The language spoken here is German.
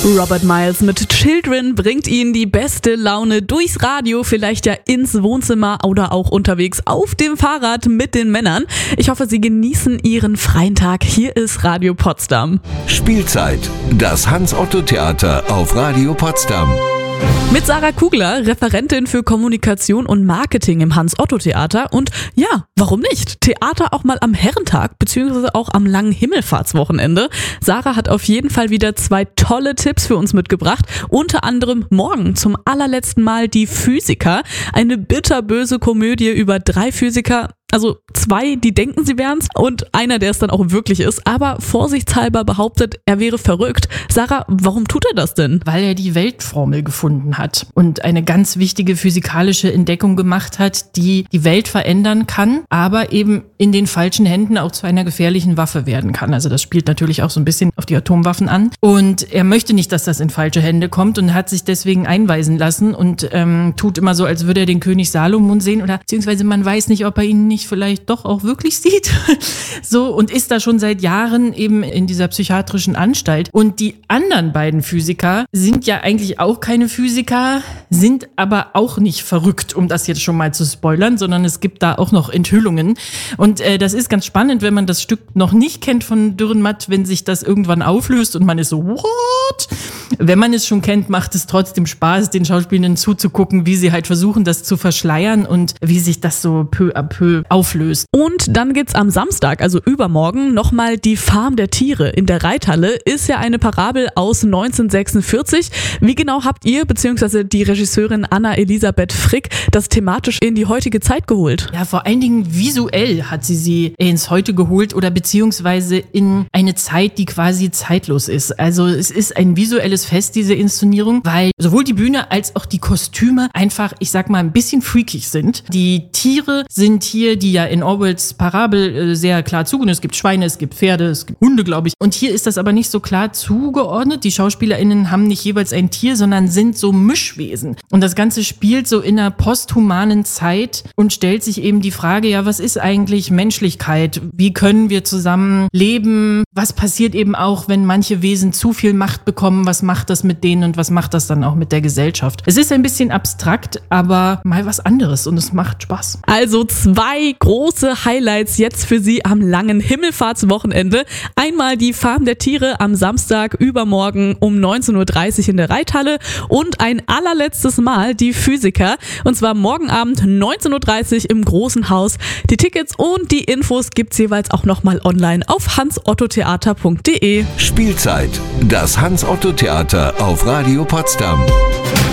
Robert Miles mit Children bringt Ihnen die beste Laune durchs Radio, vielleicht ja ins Wohnzimmer oder auch unterwegs auf dem Fahrrad mit den Männern. Ich hoffe, Sie genießen Ihren freien Tag. Hier ist Radio Potsdam. Spielzeit, das Hans-Otto-Theater auf Radio Potsdam. Mit Sarah Kugler, Referentin für Kommunikation und Marketing im Hans-Otto-Theater. Und ja, warum nicht? Theater auch mal am Herrentag, beziehungsweise auch am langen Himmelfahrtswochenende. Sarah hat auf jeden Fall wieder 2 tolle Tipps für uns mitgebracht. Unter anderem morgen zum allerletzten Mal die Physiker. Eine bitterböse Komödie über 3 Physiker. Also 2, die denken, sie wären's und einer, der es dann auch wirklich ist, aber vorsichtshalber behauptet, er wäre verrückt. Sarah, warum tut er das denn? Weil er die Weltformel gefunden hat und eine ganz wichtige physikalische Entdeckung gemacht hat, die die Welt verändern kann, aber eben in den falschen Händen auch zu einer gefährlichen Waffe werden kann. Also das spielt natürlich auch so ein bisschen auf die Atomwaffen an. Und er möchte nicht, dass das in falsche Hände kommt und hat sich deswegen einweisen lassen und tut immer so, als würde er den König Salomon sehen oder beziehungsweise man weiß nicht, ob er ihn nicht vielleicht doch auch wirklich sieht. So, und ist da schon seit Jahren eben in dieser psychiatrischen Anstalt. Und die anderen beiden Physiker sind ja eigentlich auch keine Physiker, sind aber auch nicht verrückt, um das jetzt schon mal zu spoilern, sondern es gibt da auch noch Enthüllungen. Und das ist ganz spannend, wenn man das Stück noch nicht kennt von Dürrenmatt, wenn sich das irgendwann auflöst und man ist so, what? Wenn man es schon kennt, macht es trotzdem Spaß, den Schauspielenden zuzugucken, wie sie halt versuchen, das zu verschleiern und wie sich das so peu à peu auflöst. Und dann gibt's am Samstag, also übermorgen, nochmal die Farm der Tiere in der Reithalle. Ist ja eine Parabel aus 1946. Wie genau habt ihr, beziehungsweise die Regisseurin Anna-Elisabeth Frick, das thematisch in die heutige Zeit geholt? Ja, vor allen Dingen visuell hat sie ins Heute geholt oder beziehungsweise in eine Zeit, die quasi zeitlos ist. Also es ist ein visuelles Fest, diese Inszenierung, weil sowohl die Bühne als auch die Kostüme einfach, ich sag mal, ein bisschen freakig sind. Die Tiere sind hier, die ja in Orwells Parabel sehr klar zugeordnet. Es gibt Schweine, es gibt Pferde, es gibt Hunde, glaube ich. Und hier ist das aber nicht so klar zugeordnet. Die SchauspielerInnen haben nicht jeweils ein Tier, sondern sind so Mischwesen. Und das Ganze spielt so in einer posthumanen Zeit und stellt sich eben die Frage, ja, was ist eigentlich Menschlichkeit? Wie können wir zusammen leben? Was passiert eben auch, wenn manche Wesen zu viel Macht bekommen? Was macht das mit denen und was macht das dann auch mit der Gesellschaft? Es ist ein bisschen abstrakt, aber mal was anderes und es macht Spaß. Also 2 große Highlights jetzt für Sie am langen Himmelfahrtswochenende. Einmal die Farm der Tiere am Samstag übermorgen um 19.30 Uhr in der Reithalle und ein allerletztes Mal die Physiker und zwar morgen Abend 19.30 Uhr im Großen Haus. Die Tickets und die Infos gibt's jeweils auch nochmal online auf hansottotheater.de. Spielzeit, das Hans-Otto-Theater auf Radio Potsdam.